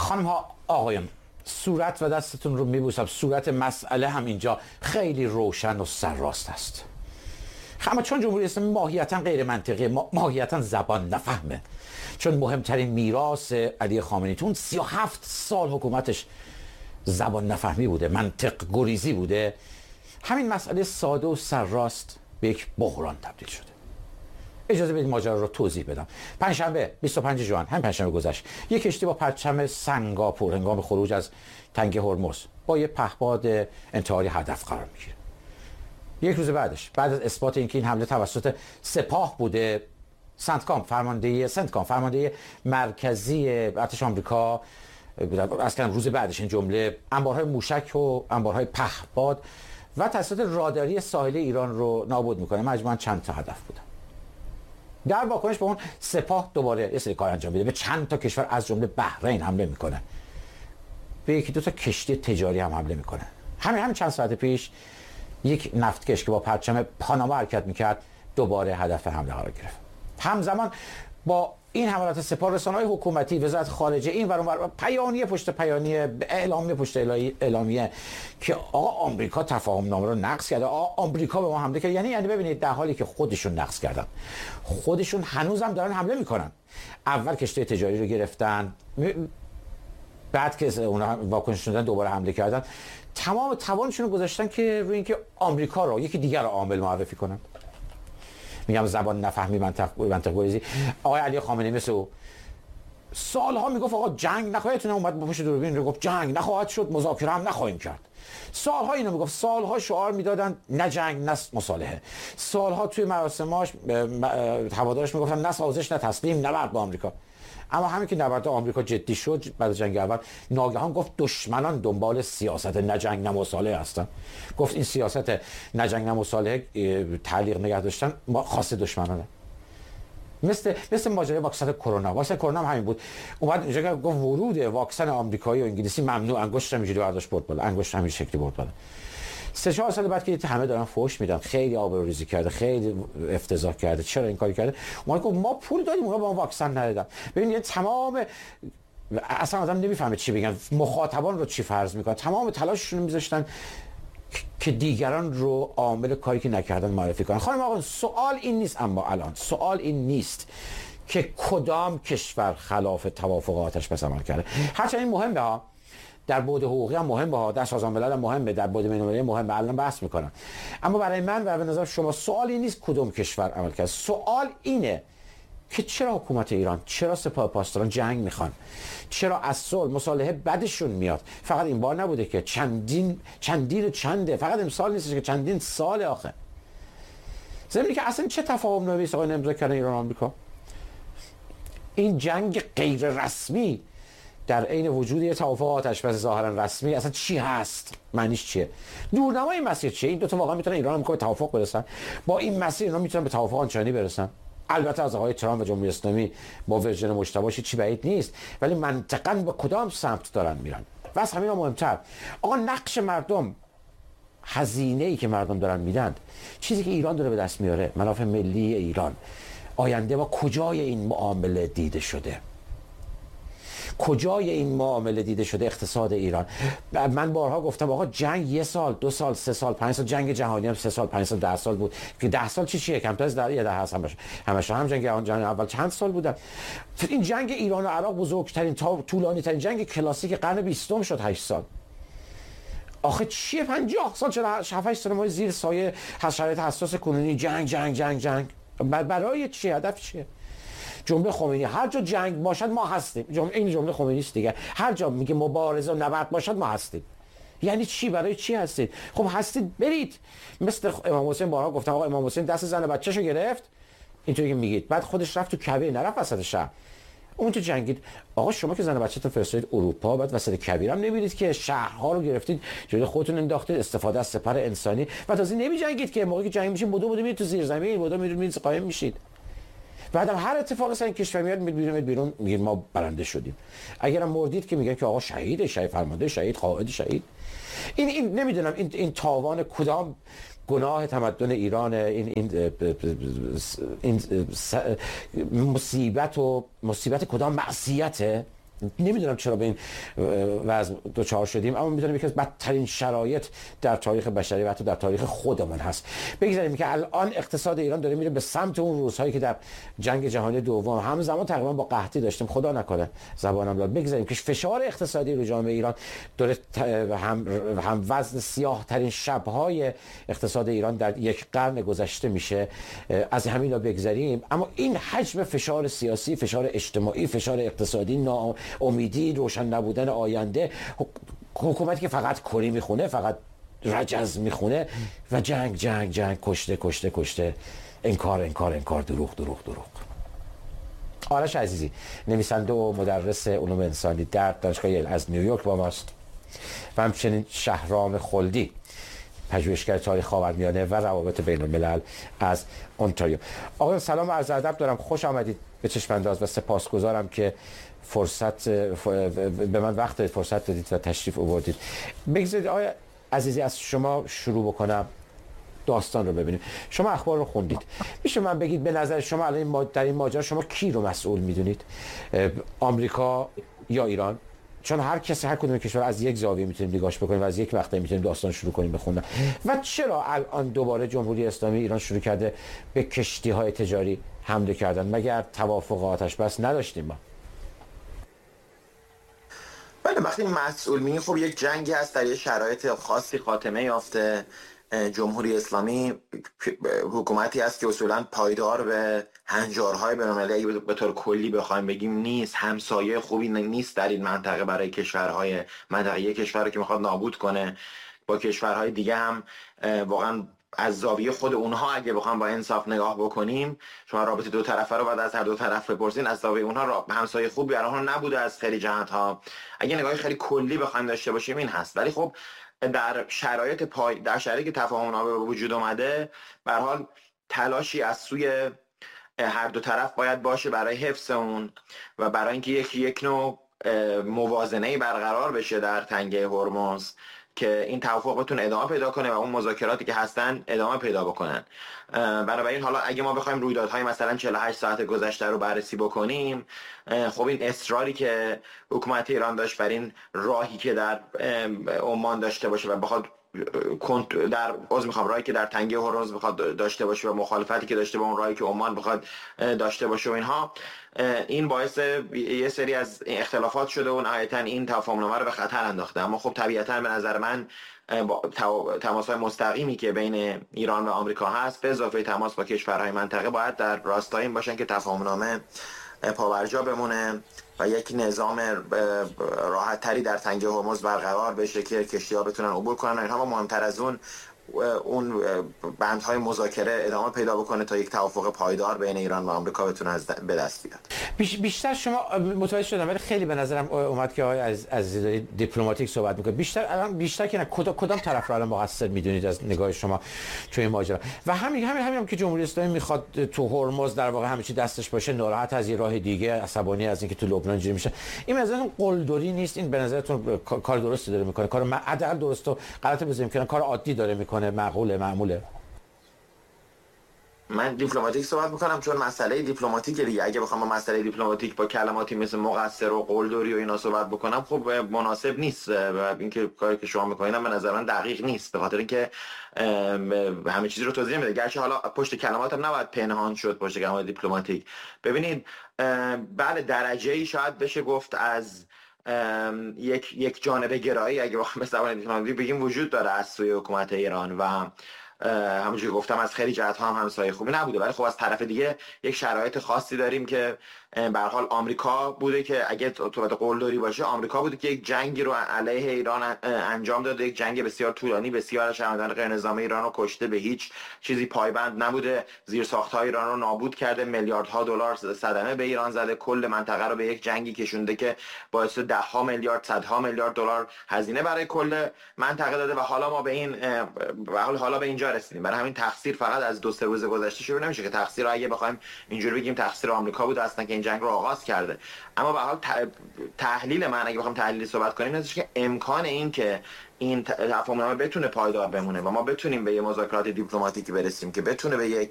خانم ها آقایان، صورت و دستتون رو میبوسم. صورت مسئله هم اینجا خیلی روشن و سرراست است. اما چون جمهوری اسلامی ماهیتا غیر منطقی، ماهیتا زبان نفهمه، چون مهمترین میراث علی خامنه‌ای تو 37 سال حکومتش زبان نفهمی بوده، منطق گریزی بوده، همین مسئله ساده و سرراست به یک بحران تبدیل شده. اجازه بدید ماجرا رو توضیح بدم. پنجشنبه 25 ژوئن، همین پنجشنبه گذشت، یک کشتی با پرچم سنگاپور هنگام خروج از تنگه هرمز با یک پهپاد انتحاری هدف قرار میگیره. یک روز بعدش، بعد از اثبات اینکه این حمله توسط سپاه بوده، سنتکام فرمانده مرکزی ارتش آمریکا، اصلا روز بعدش این جمله انبارهای موشک و انبارهای پهپاد و تسلیحات راداری ساحلی ایران رو نابود میکنه. مجموعاً چند تا هدف بودن. در واکنش به اون سپاه دوباره یه سری کار انجام میده، به چند تا کشور از جمله بحرین حمله میکنه، به یکی دو تا کشتی تجاری هم حمله میکنه. همین چند ساعت پیش یک نفتکش که با پرچم پاناما حرکت میکرد دوباره هدف حمله قرار گرفت. همزمان با این حملات سپاه، رسانه‌های حکومتی، وزارت خارجه، این ور اون پیانیه پشت پیانیه، اعلامیه پشت اعلامیه که آقا آمریکا تفاهم نامه رو نقض کرده، آقا آمریکا به ما حمله کرد. یعنی ببینید، در حالی که خودشون نقض کردن، خودشون هنوزم دارن حمله میکنن. اول کشتی تجاری رو گرفتن، بعد که اونها واکنش دادن دوباره حمله کردن. تمام توانشون رو گذاشتن که روی اینکه آمریکا رو یکی دیگر رو عامل معرفی کنن. میگم زبان نفهمی، منطق گریزی. آقای علی خامنه‌ای مثل او سالها میگفت آقا جنگ نخواهد، اومد با پشت دوربین رو گفت جنگ نخواهد شد، مذاکره هم نخواهیم کرد. سالها اینو میگفت، سالها شعار میدادن نه جنگ نه مصالحه. سالها توی مراسماش هوادارش میگفتن نه سازش نه تسلیم، نبرد با آمریکا. اما همین که نبرد آمریکا جدی شد بعد از جنگ اول، ناگهان گفت دشمنان دنبال سیاست نه جنگ نه مصالحه هستن. گفت این سیاست نه جنگ نه مصالحه تعلیق نگه داشتن ما خاص دشمنانه. مثل ماجرای واکسن کرونا. واکسن کرونا هم همین بود. اومد اینجا گفت ورود واکسن آمریکایی و انگلیسی ممنوع، انگشت اینجوری برداشت برد بالا، انگشت همین شکلی برد بالا. 3-4 سال بعد که همه دارن فحش میدن، خیلی آبروریزی کرده، خیلی افتضاح کرده، چرا این کاری کرده؟ اومد گفت ما پول دادیم اونا با ما واکسن ندادن. ببینید تمام اصلا آدم نمیفهمه چی بگن، مخاطبان رو چی فرض میکنن، تمام تلاششون رو میذاشتن که دیگران رو عامل کاری که نکردن معرفی کنن. خانم آقا، سوال این نیست، اما الان سوال این نیست که کدام کشور خلاف توافقاتش پس عمل کرده. هرچند این مهمه ها، در بعد حقوقی هم مهمه ها، در سازمان ملل هم مهمه، در بعد بین‌المللی مهمه، الان بحث میکنم. اما برای من و به نظر شما سوال این نیست کدوم کشور عمل کرد، سوال اینه که چرا حکومت ایران، چرا سپاه پاسداران جنگ میخوان، چرا از صلح مصالحه بدشون میاد. فقط این بار نبوده که چنده، فقط امسال نیست که چندین سال آخه. زمینی که اصلا چه تفاهم نامه‌ای است آقای امضا کردن ایران و آمریکا؟ این جنگ غیر رسمی در عین وجود یه توافق آتش بس ظاهرا رسمی اصلا چی هست؟ معنیش چیه؟ دورنمای مسیر چیه؟ این دو تا واقعا میتونن ایران و آمریکا به توافق برسن؟ با این مسیر اینا میتونن به توافق آنچنانی برسن؟ البته از آقای ترامپ و جمهوری اسلامی با ورژن مجتبیش چی بعید نیست، ولی منطقاً به کدام سمت دارن میرن؟ و از همین مهمتر، آقا نقش مردم، هزینه‌ای که مردم دارن میدن، چیزی که ایران داره به دست میاره، منافع ملی ایران، آینده با کجای این معامله دیده شده؟ کجای این معامله دیده شده اقتصاد ایران؟ من بارها گفتم آقا جنگ 1 سال 2 سال 3 سال 5 سال، جنگ جهانی هم 3 سال 5 سال 10 سال بود که 10 سال چیه کمتر از 10 هست، همش هم جنگ اول چند سال بودن. این جنگ ایران و عراق بزرگترین طولانی ترین جنگ کلاسیک قرن 20 شد 8 سال. آخه چیه 50 سال 7-8 سال ما زیر سایه شرایط حساس کنونی جنگ برای چی؟ هدف چیه؟ جمله خمینی هر جا جنگ باشد ما هستیم. این جمله خمینی است دیگه. هر جا میگه مبارزه و نبرد باشد ما هستیم. یعنی چی؟ برای چی هستید؟ خب هستید برید. مثل امام حسین بارها گفتم آقا امام حسین دست زن بچه‌شو گرفت اینطوری که میگید، بعد خودش رفت تو کعبه، نرفت وسط شهر، اون تو جنگید. آقا شما که زن بچه‌تون فرستادید اروپا، بعد وسط کبیر هم نمیرید که شهرها رو گرفتید جلوی خودتون انداختید، استفاده از سپر انسانی، و تازه نمیجنگید که موقعی که جنگ میشین بدو میرید تو زیر زمین، بدو میرید قایم میشید. بعدم هر اتفاقی سر این کشور میاد میاد بیرون میگید ما برنده شدیم. اگرم مردید که میگن که آقا شهید فرمانده شهید قائد شهید. این نمیدونم این تاوان کدام گناه تمدن ایران، این مصیبت کدام معصیته نمیدونم چرا به این وضع دوچار شدیم، اما میدونم یکی از بدترین شرایط در تاریخ بشری و حتی در تاریخ خودمون هست. بگذاریم که الان اقتصاد ایران داره میره به سمت اون روزهایی که در جنگ جهانی دوم همزمان تقریبا با قحطی داشتیم، خدا نکنه زبانم داد. بگذاریم که فشار اقتصادی رو جامعه ایران داره هم وزن سیاه ترین شب‌های اقتصاد ایران در یک قرن گذشته میشه، از همین رو بگذاریم، اما این حجم فشار سیاسی، فشار اجتماعی، فشار اقتصادی، امیدی، روشن نبودن آینده، حکومتی که فقط کری میخونه، فقط رجز میخونه و جنگ جنگ جنگ، کشته، انکار، دروغ. آرش عزیزی، نویسنده و مدرس علوم انسانی در دانشگاه ییل از نیویورک با ماست و همچنین شهرام خلدی، پژوهشگر تاریخ خاورمیانه و روابط بین الملل از اونتاریو. آقایان سلام و عرض ادب دارم، خوش آمدید به چشم انداز و سپاسگزارم که به من وقت دادید، فرصت دادید و تشریف آوردید. بگذارید آقای عزیزی از شما شروع بکنم، داستان رو ببینیم. شما اخبار رو خوندید، میشه من بگید به نظر شما الان در این ماجرا شما کی رو مسئول میدونید؟ آمریکا یا ایران؟ چون هر کدوم کشور از یک زاویه میتونیم نگاش بکنیم و از یک مقطعی میتونیم داستان شروع کنیم بخوندن. و چرا الان دوباره جمهوری اسلامی ایران شروع کرده به کشتی‌های تجاری حمله کردن؟ مگر توافق آتش بس نداشتیم ما؟ بله، وقتی مسئول میگیم خب یک جنگی هست در یه شرایط خاصی خاتمه یافته. جمهوری اسلامی حکومتی است که اصولا پایدار به هنجارهای بین‌المللی به طور کلی بخوایم بگیم نیست، همسایه خوبی نیست در این منطقه برای کشورهای منطقه. یک کشور رو که میخواد نابود کنه با کشورهای دیگه هم واقعا از زاویه خود اونها اگه بخوام با انصاف نگاه بکنیم، شما رابطه دو طرفه رو بعد از هر دو طرف بپرسین، از زاویه اونها همسایه خوبی برای اونها نبوده از خیلی جهت‌ها. اگه نگاه خیلی کلی بخوایم داشته باشیم این هست. ولی خب در شرایطی که تفاهم‌نامه به وجود اومده، به هر حال تلاشی از سوی هر دو طرف باید باشه برای حفظ اون و برای اینکه یک نوع موازنه‌ای برقرار بشه در تنگه هرمز که این توافق بتونه ادامه پیدا کنه و اون مذاکراتی که هستن ادامه پیدا بکنن. بنابراین حالا اگه ما بخوایم رویدادهای مثلا 48 ساعت گذشته رو بررسی بکنیم، خب این اصراری که حکومت ایران داشت بر این راهی که در عمان داشته باشه و بخواد راهی که در تنگه هرمز بخواد داشته باشه و مخالفتی که داشته با اون راهی که عمان بخواد داشته باشه و اینها، این باعث یه سری از اختلافات شده و نهایتاً این تفاهم‌نامه رو به خطر انداخته. اما خب طبیعتاً به نظر من تماس‌های مستقیمی که بین ایران و آمریکا هست به اضافه تماس با کشورهای منطقه باید در راستای این باشن که تفاهم‌نامه پابرجا بمونه و یک نظام راحت تری در تنگه هرمز برقرار بشه که کشتی‌ها بتونن عبور کنن و اینها. و مهمتر از اون بندهای مذاکره ادامه پیدا بکنه تا یک توافق پایدار بین ایران و آمریکا بتونه به دست بیاد. بیشتر شما متوجه شدم، ولی خیلی به نظرم اومد که آقای عزیزی دیپلماتیک صحبت میکنه. بیشتر که نه، کدام طرف رو الان مقصر میدونید از نگاه شما توی این ماجرا؟ و همین که جمهوری اسلامی میخواد تو هرمز در واقع همه چی دستش باشه، ناراحت از یه راه دیگه، عصبانی از اینکه تو لبنان اینجوری میشه، این به نظرتون قلدری نیست؟ این به نظرتون کار درستی داره میکنه؟ کار عدل درست و غلط بزنیم کنار، کار عادی داره میکنه، معموله؟ من دیپلماتیک صحبت میکنم چون مسئله دیپلماتیک دیگه. اگه بخوام مسئله دیپلماتیک با کلماتی مثل مقصر و قلدری و اینا صحبت بکنم، خب مناسب نیست و اینکه کاری که شما میکنین به نظر من دقیق نیست، به خاطر اینکه همه چیزی رو توضیح میده. گرچه حالا پشت کلمات هم نباید پنهان شد پشت کلمات دیپلماتیک. ببینید، بله درجه‌ای شاید بشه گفت از یک جانبه گرایی اگه بخوام به زبان دیپلماتیک بگیم وجود داره از سوی حکومت ایران و همونجوری گفتم از خیلی جهت‌ها هم همسایه خوبی نبوده. ولی خب از طرف دیگه یک شرایط خاصی داریم که به هر حال آمریکا بوده که اگه توبت قلدری باشه، آمریکا بوده که یک جنگی رو علیه ایران انجام داده، یک جنگ بسیار طولانی، بسیار شهروندان غیر نظامی ایران رو کشته، به هیچ چیزی پایبند نبوده، زیرساخت‌های ایران رو نابود کرده، میلیاردها دلار صدمه به ایران زده، کل منطقه رو به یک جنگی کشونده که باعث ده‌ها میلیارد، صدها میلیارد دلار هزینه برای کل منطقه داده و حالا ما به این حالا به اینجا رسیدیم. برای همین تقصیر فقط از 2-3 روز گذشته شروع نمیشه که تقصیر رو اگه بخوایم اینجوری بگیم تقصیر آمریکا بود اصلا که این جنگ رو آغاز کرده. اما به حال تحلیل من اگه بخوام تحلیلی صحبت کنیم اینه که امکان این که این تفاهم‌نامه بتونه پایدار بمونه و ما بتونیم به یه مذاکرات دیپلماتیکی برسیم که بتونه به یک